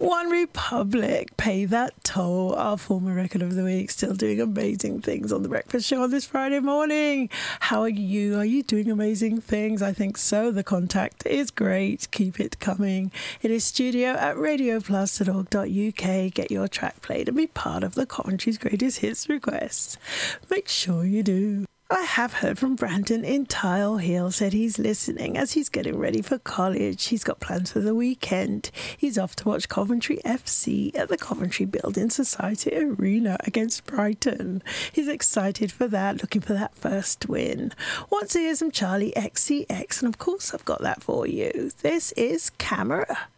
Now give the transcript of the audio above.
One Republic, Pay That Toll, our former record of the week, still doing amazing things on The Breakfast Show on this Friday morning. How are you? Are you doing amazing things? I think so. The contact is great. Keep it coming. It is studio@radioplus.org.uk. Get your track played and be part of the Coventry's Greatest Hits requests. Make sure you do. I have heard from Brandon in Tile Hill, said he's listening as he's getting ready for college. He's got plans for the weekend. He's off to watch Coventry FC at the Coventry Building Society Arena against Brighton. He's excited for that, looking for that first win. Wants to hear some Charlie XCX, and of course I've got that for you. This is Camera.